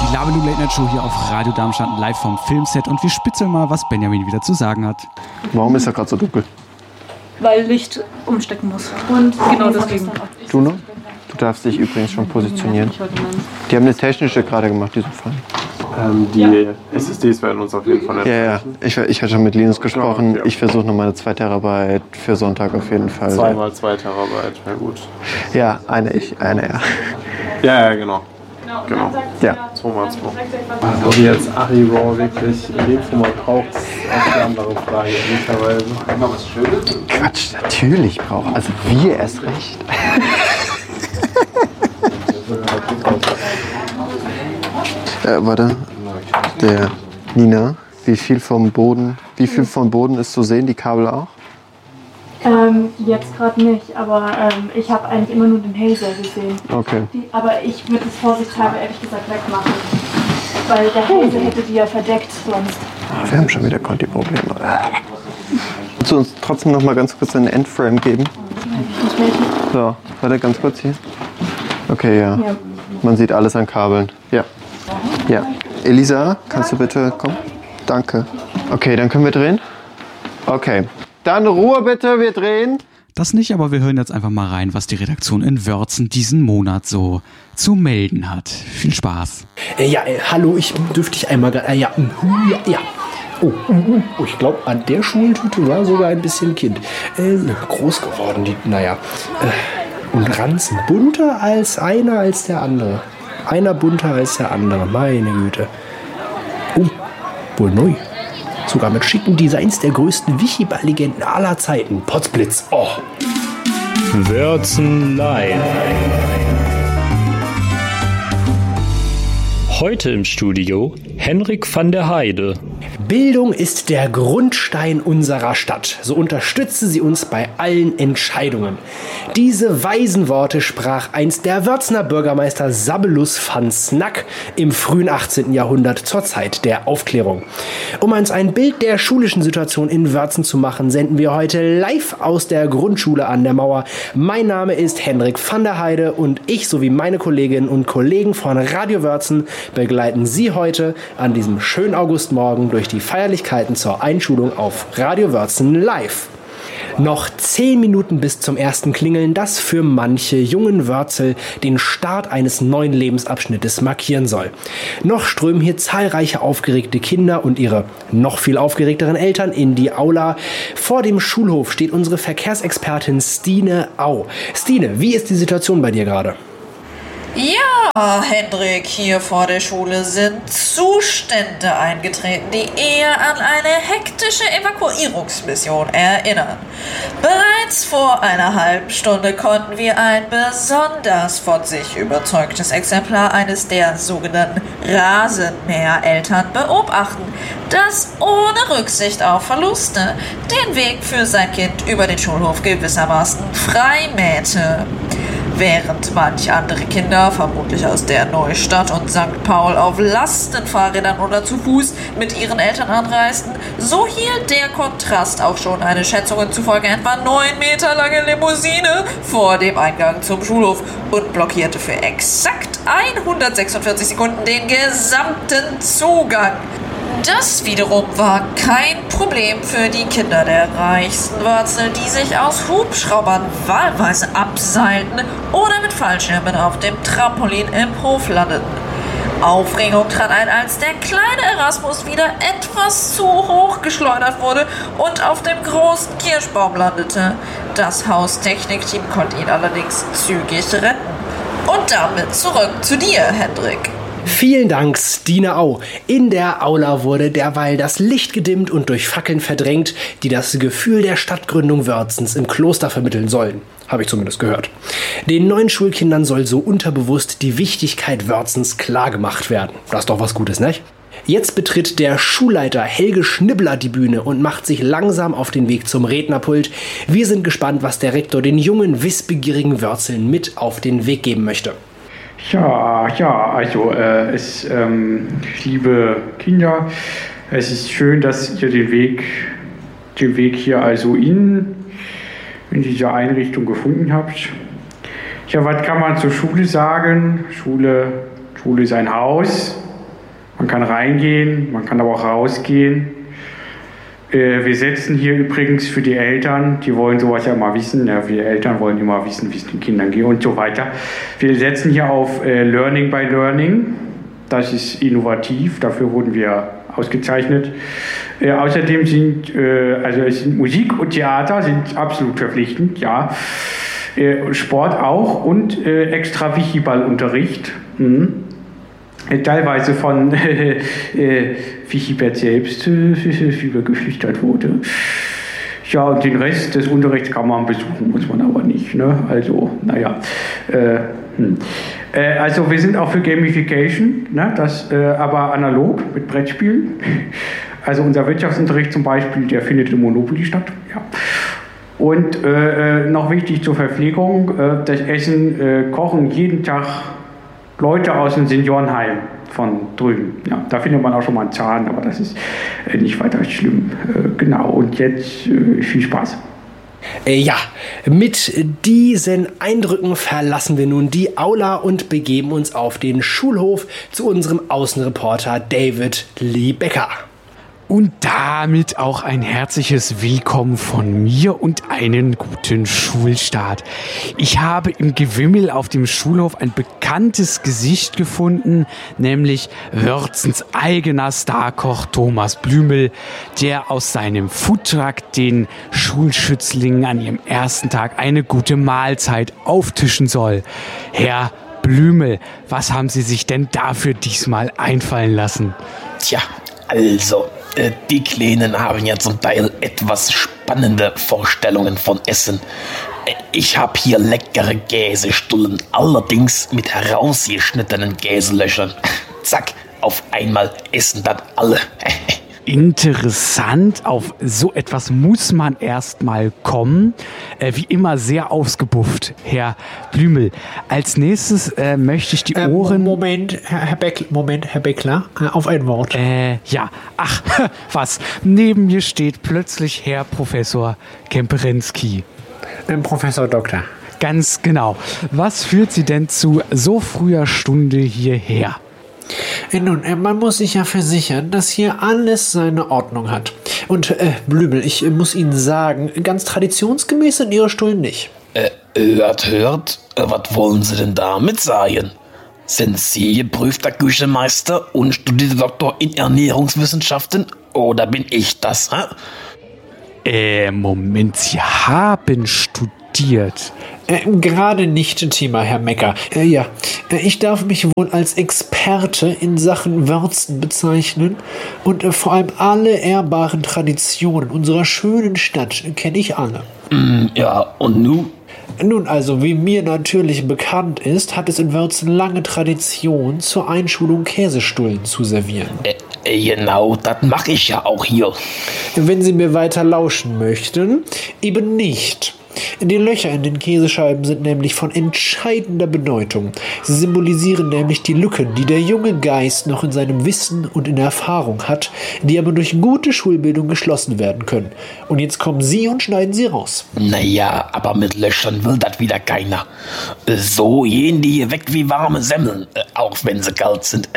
die Labelu Late Night Show hier auf Radio Darmstadt live vom Filmset und wir spitzeln mal, was Benjamin wieder zu sagen hat. Warum ist er gerade so dunkel? Weil Licht umstecken muss. Und genau deswegen. Du noch? Du darfst dich übrigens schon positionieren. Die haben eine technische gerade gemacht, die so fallen. Die SSDs werden uns auf jeden Fall enthalten. Ja. Ich hatte schon mit Linus gesprochen. Ja. Ich versuche noch meine 2 Terabyte für Sonntag auf jeden Fall. 2 mal 2 Terabyte, na gut. Ja, eine er. Ja, genau. Ja. 2 mal 2. Also jetzt Ari Raw wirklich in dem Format braucht, ist auch eine andere Frage, ehrlicherweise. Immer was Schönes? Quatsch, natürlich braucht. Also wir erst recht. Warte. Der Nina, wie viel vom Boden ist zu sehen, die Kabel auch? Jetzt gerade nicht, aber ich habe eigentlich immer nur den Hazer gesehen. Okay. Aber ich würde es vorsichtshalber ehrlich gesagt wegmachen. Weil der Hazer hätte die ja verdeckt sonst. Wir haben schon wieder Conti-Probleme. Willst du uns trotzdem noch mal ganz kurz einen Endframe geben? So, warte ganz kurz hier. Okay, ja. Man sieht alles an Kabeln. Ja. Ja. Elisa, kannst du bitte kommen? Danke. Okay, dann können wir drehen. Okay. Dann Ruhe bitte, wir drehen. Das nicht, aber wir hören jetzt einfach mal rein, was die Redaktion in Wörzen diesen Monat so zu melden hat. Viel Spaß. Hallo, dürfte ich einmal... Ja. Oh, ich glaube, an der Schultüte war sogar ein bisschen Kind. Groß geworden, und Ranzen. Bunter als einer als der andere. Einer bunter als der andere, meine Güte. Oh, wohl neu. Sogar mit schicken Designs der größten Wichiball-Legenden aller Zeiten. Potzblitz. Oh. Wörzen live. Heute im Studio Henrik van der Heide. Bildung ist der Grundstein unserer Stadt. So unterstütze sie uns bei allen Entscheidungen. Diese weisen Worte sprach einst der Wörzener Bürgermeister Sabelus van Snack im frühen 18. Jahrhundert zur Zeit der Aufklärung. Um uns ein Bild der schulischen Situation in Wörzen zu machen, senden wir heute live aus der Grundschule an der Mauer. Mein Name ist Henrik van der Heide und ich sowie meine Kolleginnen und Kollegen von Radio Wörzen begleiten Sie heute an diesem schönen Augustmorgen durch die Feierlichkeiten zur Einschulung auf Radio Wörzen live. Noch 10 Minuten bis zum ersten Klingeln, das für manche jungen Wörzel den Start eines neuen Lebensabschnittes markieren soll. Noch strömen hier zahlreiche aufgeregte Kinder und ihre noch viel aufgeregteren Eltern in die Aula. Vor dem Schulhof steht unsere Verkehrsexpertin Stine Au. Stine, wie ist die Situation bei dir gerade? Ja, Hendrik, hier vor der Schule sind Zustände eingetreten, die eher an eine hektische Evakuierungsmission erinnern. Bereits vor einer halben Stunde konnten wir ein besonders von sich überzeugtes Exemplar eines der sogenannten Rasenmähereltern beobachten, das ohne Rücksicht auf Verluste den Weg für sein Kind über den Schulhof gewissermaßen frei mähte. Während manch andere Kinder, vermutlich aus der Neustadt und St. Paul, auf Lastenfahrrädern oder zu Fuß mit ihren Eltern anreisten, so hielt der Kontrast auch schon eine Schätzungen zufolge etwa 9 Meter lange Limousine vor dem Eingang zum Schulhof und blockierte für exakt 146 Sekunden den gesamten Zugang. Das wiederum war kein Problem für die Kinder der reichsten Wörzel, die sich aus Hubschraubern wahlweise abseilten oder mit Fallschirmen auf dem Trampolin im Hof landeten. Aufregung trat ein, als der kleine Erasmus wieder etwas zu hoch geschleudert wurde und auf dem großen Kirschbaum landete. Das Haustechnikteam konnte ihn allerdings zügig retten. Und damit zurück zu dir, Hendrik. Vielen Dank, Stine Au. In der Aula wurde derweil das Licht gedimmt und durch Fackeln verdrängt, die das Gefühl der Stadtgründung Wörzens im Kloster vermitteln sollen. Habe ich zumindest gehört. Den neuen Schulkindern soll so unterbewusst die Wichtigkeit Wörzens klargemacht werden. Das ist doch was Gutes, nicht? Jetzt betritt der Schulleiter Helge Schnibbler die Bühne und macht sich langsam auf den Weg zum Rednerpult. Wir sind gespannt, was der Rektor den jungen, wissbegierigen Wörzeln mit auf den Weg geben möchte. Liebe Kinder, es ist schön, dass ihr den Weg hier also in dieser Einrichtung gefunden habt. Ja, was kann man zur Schule sagen? Schule ist ein Haus, Man kann reingehen, man kann aber auch rausgehen. Wir setzen hier übrigens für die Eltern, die wollen sowas ja immer wissen, ja, wir Eltern wollen immer wissen, wie es den Kindern geht und so weiter. Wir setzen hier auf Learning by Learning, das ist innovativ, dafür wurden wir ausgezeichnet. Außerdem sind Musik und Theater sind absolut verpflichtend, ja. Sport auch und extra Wichiball-Unterricht. Teilweise von Wichibert selbst übergeschüchtert wurde. Ja, und den Rest des Unterrichts kann man besuchen, muss man aber nicht. Ne? Also, naja. Also wir sind auch für Gamification, ne? Das aber analog mit Brettspielen. Also unser Wirtschaftsunterricht zum Beispiel, der findet im Monopoly statt. Ja. Und noch wichtig zur Verpflegung, das Essen kochen jeden Tag Leute aus dem Seniorenheim von drüben. Ja, da findet man auch schon mal einen Zahn, aber das ist nicht weiter schlimm. Genau, und jetzt viel Spaß. Ja, mit diesen Eindrücken verlassen wir nun die Aula und begeben uns auf den Schulhof zu unserem Außenreporter David Lee Becker. Und damit auch ein herzliches Willkommen von mir und einen guten Schulstart. Ich habe im Gewimmel auf dem Schulhof ein bekanntes Gesicht gefunden, nämlich Wörthens eigener Starkoch Thomas Blümel, der aus seinem Foodtruck den Schulschützlingen an ihrem ersten Tag eine gute Mahlzeit auftischen soll. Herr Blümel, was haben Sie sich denn dafür diesmal einfallen lassen? Tja, also, die Kleinen haben ja zum Teil etwas spannende Vorstellungen von Essen. Ich habe hier leckere Käsestullen, allerdings mit herausgeschnittenen Käselöchern. Zack, auf einmal essen dann alle. Interessant, auf so etwas muss man erst mal kommen. Wie immer sehr ausgebufft, Herr Blümel. Als nächstes möchte ich die Ohren... Moment, Herr Beckler, auf ein Wort. Ja, ach, was? Neben mir steht plötzlich Herr Professor Kemperensky. Professor Doktor. Ganz genau. Was führt Sie denn zu so früher Stunde hierher? Nun, man muss sich ja versichern, dass hier alles seine Ordnung hat. Und, Blümel, ich muss Ihnen sagen, ganz traditionsgemäß sind Ihre Stullen nicht. Hört, was wollen Sie denn damit sagen? Sind Sie geprüfter Küchenmeister und studierter Doktor in Ernährungswissenschaften oder bin ich das, Moment, Sie haben studiert. Gerade nicht Thema, Herr Mecker. Ja, ich darf mich wohl als Experte in Sachen Würzen bezeichnen und vor allem alle ehrbaren Traditionen unserer schönen Stadt kenne ich alle. Ja, und nun? Nun, also, wie mir natürlich bekannt ist, hat es in Würzen lange Tradition, zur Einschulung Käsestullen zu servieren. Genau, das mache ich ja auch hier. Wenn Sie mir weiter lauschen möchten, eben nicht. Die Löcher in den Käsescheiben sind nämlich von entscheidender Bedeutung. Sie symbolisieren nämlich die Lücken, die der junge Geist noch in seinem Wissen und in Erfahrung hat, die aber durch gute Schulbildung geschlossen werden können. Und jetzt kommen Sie und schneiden sie raus. Naja, aber mit Löchern will das wieder keiner. So gehen die hier weg wie warme Semmeln, auch wenn sie kalt sind.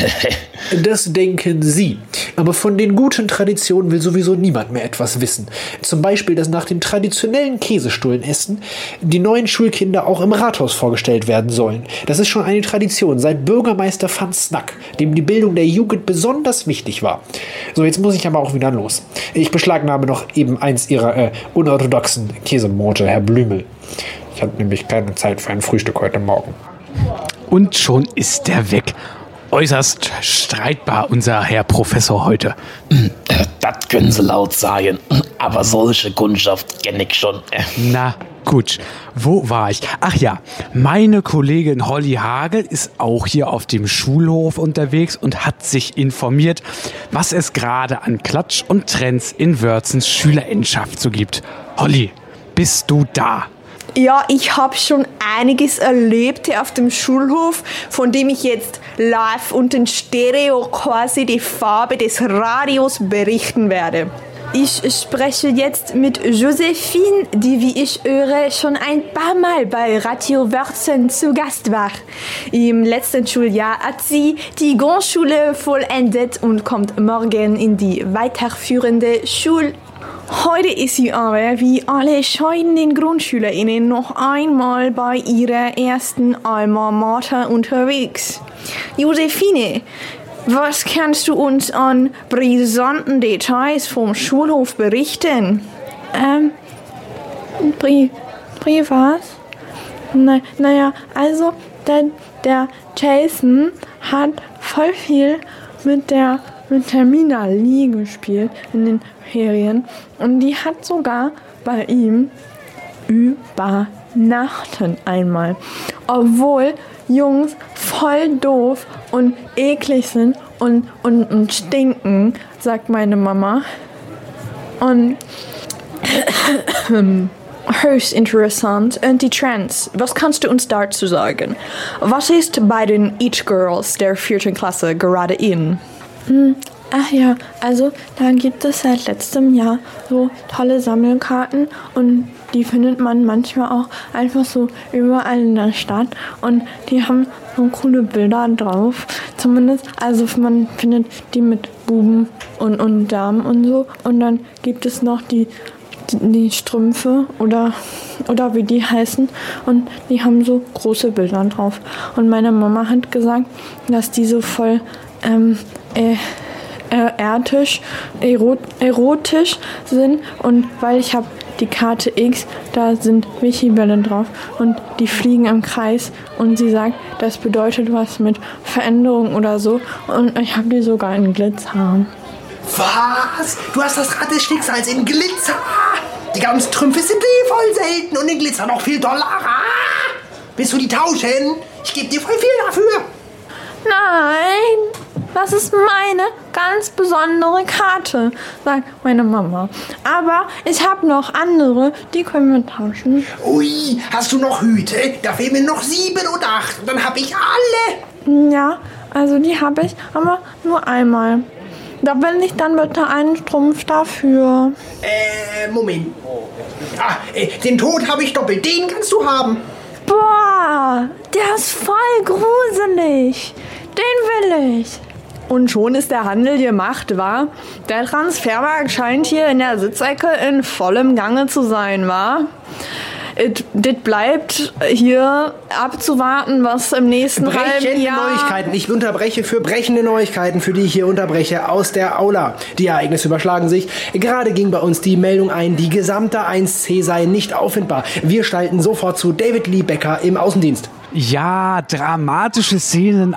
Das denken Sie. Aber von den guten Traditionen will sowieso niemand mehr etwas wissen. Zum Beispiel, dass nach den traditionellen Käsestullenessen die neuen Schulkinder auch im Rathaus vorgestellt werden sollen. Das ist schon eine Tradition seit Bürgermeister van Snack, dem die Bildung der Jugend besonders wichtig war. So, jetzt muss ich aber auch wieder los. Ich beschlagnahme noch eben eins Ihrer unorthodoxen Käsemorte, Herr Blümel. Ich hatte nämlich keine Zeit für ein Frühstück heute Morgen. Und schon ist der weg. Äußerst streitbar, unser Herr Professor heute. Das können Sie laut sagen, aber solche Kundschaft kenne ich schon. Na gut, wo war ich? Ach ja, meine Kollegin Holly Hagel ist auch hier auf dem Schulhof unterwegs und hat sich informiert, was es gerade an Klatsch und Trends in Wörthens Schülerinnenschaft so gibt. Holly, bist du da? Ja, ich habe schon einiges erlebt hier auf dem Schulhof, von dem ich jetzt live und in Stereo quasi die Farbe des Radios berichten werde. Ich spreche jetzt mit Josephine, die, wie ich höre, schon ein paar Mal bei Radio Wörzen zu Gast war. Im letzten Schuljahr hat sie die Grundschule vollendet und kommt morgen in die weiterführende Schule. Heute ist sie aber, wie alle scheidenden GrundschülerInnen, noch einmal bei ihrer ersten Alma Mater unterwegs. Josephine, was kannst du uns an brisanten Details vom Schulhof berichten? Privat? Naja, also der Jason hat voll viel mit der Mina Lee gespielt in den Ferien und die hat sogar bei ihm übernachtet einmal. Obwohl Jungs voll doof und eklig sind und stinken, sagt meine Mama. Und höchst interessant. Und die Trends, was kannst du uns dazu sagen? Was ist bei den It Girls der 4. Klasse gerade in? Ach ja, also da gibt es seit letztem Jahr so tolle Sammelkarten und die findet man manchmal auch einfach so überall in der Stadt und die haben so coole Bilder drauf. Zumindest, also man findet die mit Buben und Damen und so. Und dann gibt es noch die Strümpfe oder wie die heißen und die haben so große Bilder drauf. Und meine Mama hat gesagt, dass die so voll erotisch sind und weil ich habe die Karte X, da sind Michi-Bälle drauf und die fliegen im Kreis und sie sagt, das bedeutet was mit Veränderung oder so und ich habe die sogar in Glitzer. Was? Du hast das Rad des Schicksals in Glitzer? Die ganzen Trümpfe sind voll selten und in Glitzer noch viel doller. Willst du die tauschen? Ich gebe dir voll viel dafür. Nein, das ist meine ganz besondere Karte, sagt meine Mama. Aber ich habe noch andere, die können wir tauschen. Ui, hast du noch Hüte? Da fehlen mir noch 7 oder 8 und dann habe ich alle. Ja, also die habe ich, aber nur einmal. Da will ich dann bitte einen Strumpf dafür. Moment. Den Tod habe ich doppelt, den kannst du haben. Boah, der ist voll gruselig. Den will ich. Und schon ist der Handel gemacht, wa? Der Transfermarkt scheint hier in der Sitzecke in vollem Gange zu sein, wa? Das bleibt hier abzuwarten, was im nächsten halben Jahr... Neuigkeiten. Ich unterbreche für brechende Neuigkeiten, für die ich hier unterbreche, aus der Aula. Die Ereignisse überschlagen sich. Gerade ging bei uns die Meldung ein, die gesamte 1C sei nicht auffindbar. Wir schalten sofort zu David Lee Becker im Außendienst. Ja, dramatische Szenen